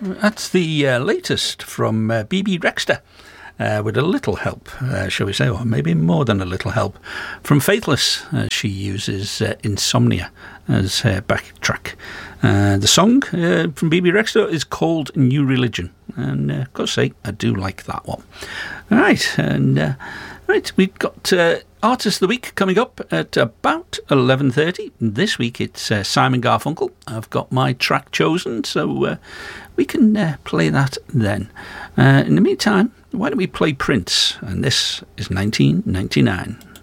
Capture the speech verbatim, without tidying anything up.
that's the uh, latest from uh, Bebe Rexha, uh, with a little help, uh, shall we say, or maybe more than a little help, from Faithless. Uh, she uses uh, Insomnia as her backtrack. Uh, the song uh, from Bebe Rexha is called New Religion, and uh, I've got to say, I do like that one. All right, and uh, right, we've got uh, Artist of the Week coming up at about eleven thirty. This week it's uh, Simon Garfunkel. I've got my track chosen, so uh, we can uh, play that then. Uh, in the meantime, why don't we play Prince? And this is nineteen ninety-nine.